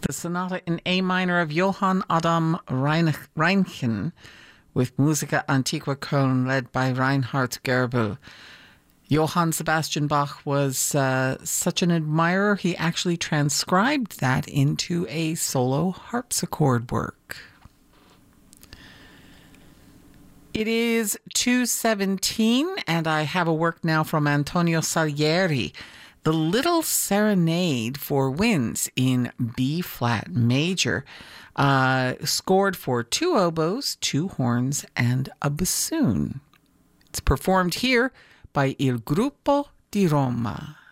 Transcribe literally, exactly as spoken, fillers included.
The sonata in A minor of Johann Adam Rein- Reinchen with Musica Antiqua Köln led by Reinhard Goebel. Johann Sebastian Bach was uh, such an admirer, he actually transcribed that into a solo harpsichord work. It is two seventeen, and I have a work now from Antonio Salieri, The Little Serenade for Winds in B-flat major, uh, scored for two oboes, two horns, and a bassoon. It's performed here by Il Gruppo di Roma.